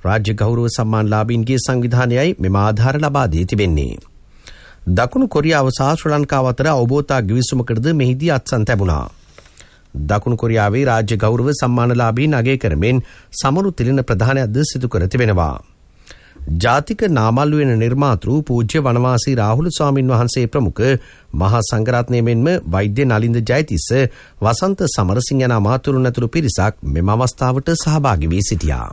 රාජ්‍ය ගෞරව සම්මානලාභීන්ගේ සංවිධානයයි මෙම ආධාර ලබා දී තිබෙන්නේ. දකුණු කොරියාව සහ ශ්‍රී ලංකාව අතර අවබෝධතා ගිවිසුමකටද මෙහිදී අත්සන් ලැබුණා. දකුණු කොරියාවේ රාජ්‍ය ගෞරව සම්මානලාභීන් අගය කරමින් සමරු තිලින ප්‍රධානයක්ද සිදු කර තිබෙනවා. ජාතික නාමල් වෙන නිර්මාතෘ පූජ්‍ය වනවාසී රාහුල ස්වාමින් වහන්සේ ප්‍රමුඛ මහා සංඝරත්නය මෙන්ම වෛද්‍ය නලින්ද ජයතිස්ස වසන්ත සමරසිංහ යන අමාත්‍යවරුන් ඇතුළු පිරිසක් මෙම අවස්ථාවට සහභාගී වී සිටියා.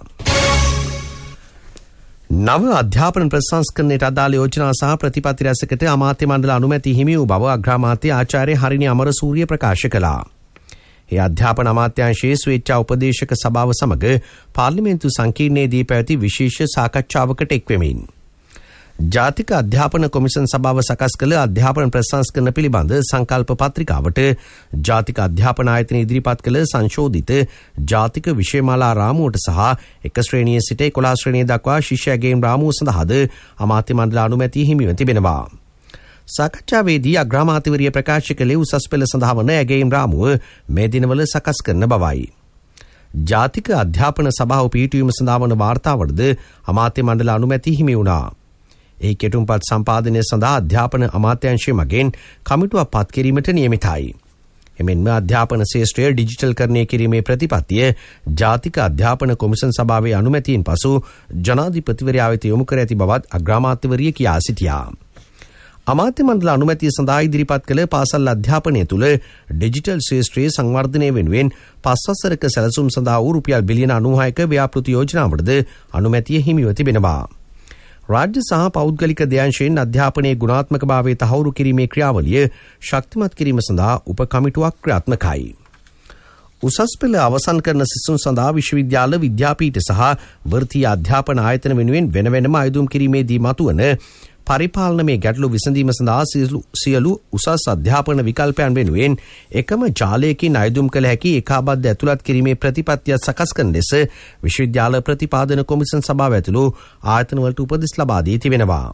නව අධ්‍යාපන ප්‍රසංස්කරණයට අදාළ යෝජනා සහ ප්‍රතිපත්ති රැසකට අමාත්‍ය මණ්ඩල අනුමැති හිමි වූ බව අග්‍රාමාත්‍ය ආචාර්ය හරිනි අමරසූරිය ප්‍රකාශ කළා. ඒ අධ්‍යාපන අමාත්‍යාංශයේ ස්වේච්ඡා උපදේශක සභාව සමග පාර්ලිමේන්තු සංකීර්ණයේදී පැවති විශේෂ සාකච්ඡාවකට එක්වෙමින් ජාතික අධ්‍යාපන කොමිෂන් සභාව සකස් කළ අධ්‍යාපන ප්‍රසංස්කරණ පිළිබඳ සංකල්ප පත්‍රිකාවට ජාතික අධ්‍යාපන ආයතන ඉදිරිපත් කළ සංශෝධිත ජාතික විෂයමාලා රාමුවට සහ 1 ශ්‍රේණියේ සිට 11 ශ්‍රේණිය දක්වා ශිෂ්‍යයන්ගේ රාමුව සඳහාද අමාත්‍ය මණ්ඩල අනුමැතිය හිමිව තිබෙනවා. සාකච්ඡාවේදී අග්‍රාමාත්‍යවරිය ප්‍රකාශ කළේ උසස් පෙළ සඳහා වන ඇගේම් රාමුව මේ දිනවල සකස් කරන බවයි. ජාතික අධ්‍යාපන සභාව පිහිටුවීම සඳහා වන වාර්තාවටද අමාත්‍ය මණ්ඩල අනුමැතිය හිමි වුණා. ඒ කෙටුම්පත් සම්පාදනය සඳහා අධ්‍යාපන අමාත්‍යාංශය මගින් කමිටුවක් පත් කිරීමට නියමිතයි. එමෙන්ම අධ්‍යාපන ශේෂ්ත්‍රය ඩිජිටල් කරණය කිරීමේ ප්‍රතිපත්තිය ජාතික අධ්‍යාපන කොමිෂන් සභාවේ අනුමැතියෙන් පසු ජනාධිපතිවරයා වෙත යොමු කර ඇති බවත් අග්‍රාමාත්‍යවරිය කියා සිටියා. අමාත්‍ය මණ්ඩල අනුමැතිය සඳහා ඉදිරිපත් කළ පාසල් අධ්‍යාපනය තුළ ඩිජිටල් ශේෂ්ත්‍රයේ සංවර්ධනය වෙනුවෙන් 5 වසරක සැලසුම් සඳහා වූ රුපියල් බිලියන 96ක ව්‍යාපෘති යෝජනාවටද අනුමැතිය හිමිව තිබෙනවා. රාජ්‍ය සහ පෞද්ගලික දෙයන්ශයෙන් අධ්‍යාපනයේ ගුණාත්මකභාවය තහවුරු කිරීමේ ක්‍රියාවලිය ශක්තිමත් කිරීම සඳහා උපකමිටුවක් ක්‍රියාත්මකයි. උසස් පෙළ අවසන් කරන සිසුන් සඳහා විශ්වවිද්‍යාල විද්‍යාපීඨ සහ වෘත්තීය අධ්‍යාපන ආයතන වෙනුවෙන් වෙන වෙනම අයදුම් කිරීමේදී මතුවන පරිපාලනමය ගැටලු විසඳීම සඳහා සියලු උසස් අධ්‍යාපන විකල්පයන් වෙනුවෙන් එකම ජාලයකින් අයදුම් කළ හැකි ඒකාබද්ධ ඇතුළත් කිරීමේ ප්‍රතිපත්තිය සකස් කරන ලෙස විශ්වවිද්‍යාල ප්‍රතිපාදන කොමිෂන් සභාව ඇතුළු ආයතනවලට උපදෙස් ලබා දී තිබෙනවා.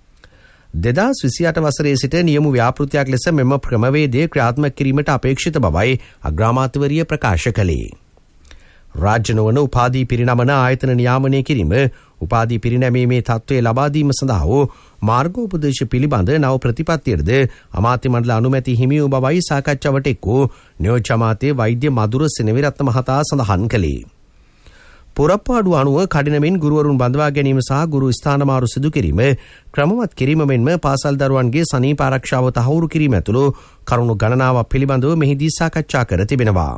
2028 වසරේ සිට නියම ව්‍යාපෘතියක් ලෙස මෙම ක්‍රමවේදය ක්‍රියාත්මක කිරීමට අපේක්ෂිත බවයි අග්‍රාමාත්‍යවරිය ප්‍රකාශ කළේ. රාජ්‍ය නොවන උපාධි පිරිනමන ආයතන නියාමනය කිරීම උපාධි පිරිනැමීමේ තත්ත්වය ලබා දීම සඳහා වූ මාර්ගෝපදේශ පිළිබඳ නව ප්‍රතිපත්තියටද අමාත්‍ය මණ්ඩල අනුමැතිය හිමි වූ බවයි සාකච්ඡාවට එක් වූ නියෝජ්‍ය අමාත්‍ය වෛද්‍ය මధుර සෙනවිරත්න මහතා සඳහන් කළේ. පුරප්පාඩු අනුව කඩිනමින් ගුරුවරුන් බඳවා ගැනීම සහ ගුරු ස්ථානමාරු සිදු කිරීම ක්‍රමවත් කිරීම මෙන්ම පාසල් දරුවන්ගේ සනීප ආරක්ෂාව තහවුරු කිරීම ඇතුළු කරුණු ගණනාවක් පිළිබඳව මෙහිදී සාකච්ඡා කර තිබෙනවා.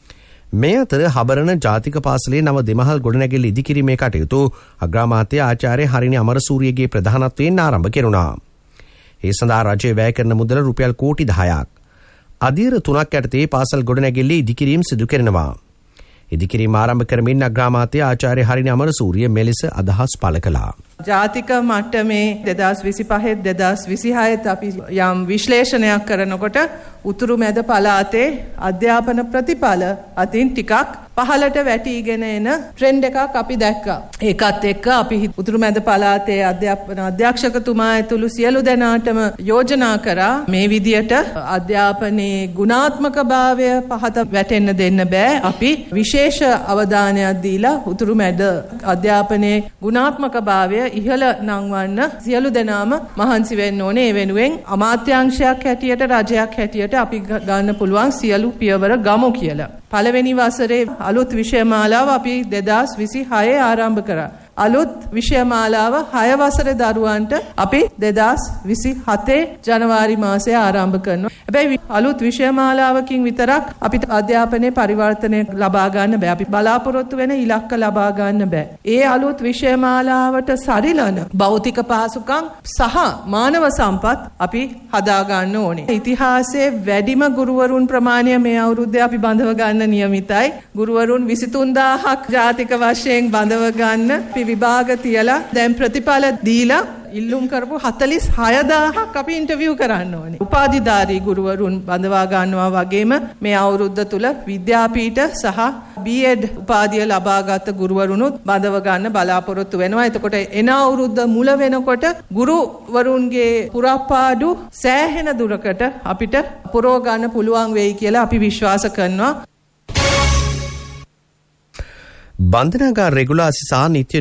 මේ අතර හබරණ ජාතික පාසලේ නව දෙමහල් ගොඩනැගිල්ල ඉදිකිරීමේ කටයුතු අග්‍රාමාත්‍ය ආචාර්ය හරිනි අමරසූරියගේ ප්‍රධානත්වයෙන් ආරම්භ කෙරුණා. ඒ සඳහා රජය වැය කරන මුදල රුපියල් කෝටි 10ක්. අධීර 3ක් යටතේ පාසල් ගොඩනැගිල්ලේ ඉදිකිරීම සිදු කරනවා. ඉදිකිරීම ආරම්භ කරමින් අග්‍රාමාත්‍ය ආචාර්ය හරිනි අමරසූරිය මෙලෙස අදහස් පළ කළා. ජාතික මට්ටමේ 2025 2026 අපි යම් විශ්ලේෂණයක් කරනකොට උතුරු මැද පළාතේ අධ්‍යාපන ප්‍රතිඵල අතින් ටිකක් පහළට වැටීගෙන එන ට්‍රෙන්ඩ් එකක් අපි දැක්කා. ඒකත් එක්ක අපි උතුරු මැද පළාතේ අධ්‍යාපන අධ්‍යක්ෂකතුමා ඇතුළු සියලු දෙනාටම යෝජනා කරා මේ විදියට අධ්‍යාපනයේ ගුණාත්මකභාවය පහත වැටෙන්න දෙන්න බෑ. අපි විශේෂ අවධානයක් දීලා උතුරු මැද අධ්‍යාපනයේ ගුණාත්මකභාවය ඉහළ නංවන්න සියලු දෙනාම මහන්සි වෙන්න ඕනේ. ඒ වෙනුවෙන් අමාත්‍යාංශයක් හැටියට රජයක් හැටියට අපි ගන්න පුළුවන් සියලු පියවර ගමු කියලා. පළවෙනි වසරේ අලුත් විෂයමාලාව අපි 2026 ආරම්භ කරා. අලුත් විෂයමාලාව 6 වසරේ දරුවන්ට අපි 2027 ජනවාරි මාසයේ ආරම්භ කරනවා. හැබැයි අලුත් විෂයමාලාවකින් විතරක් අපිට අධ්‍යාපනයේ පරිවර්තනය ලබා ගන්න බෑ. අපි බලාපොරොත්තු වෙන ඉලක්ක ලබා ගන්න බෑ. ඒ අලුත් විෂයමාලාවට සරිලන භෞතික පහසුකම් සහ මානව සම්පත් අපි හදා ගන්න ඕනේ. ඉතිහාසයේ වැඩිම ගුරුවරුන් ප්‍රමාණය මේ අවුරුද්දේ අපි බඳව ගන්න නියමිතයි. ගුරුවරුන් 23000ක් ජාතික වශයෙන් බඳව ගන්න විභාග තියලා දැන් ප්‍රතිඵල දීලා ඉල්ලුම් කරපු 46000ක් අපි ඉන්ටර්විව් කරන්න ඕනේ. උපාධිධාරී ගුරුවරුන් බඳවා ගන්නවා වගේම මේ අවුරුද්ද තුල විද්‍යාපීඨ සහ B.Ed උපාධිය ලබාගත් ගුරුවරුනුත් බඳව ගන්න බලාපොරොත්තු වෙනවා. එතකොට එන අවුරුද්ද මුල වෙනකොට ගුරුවරුන්ගේ පුරප්පාඩු සෑහෙන දුරකට අපිට පුරව ගන්න පුළුවන් වෙයි කියලා අපි විශ්වාස කරනවා. බන්ධනාගාර රෙගුලාසි සහ නිත්‍ය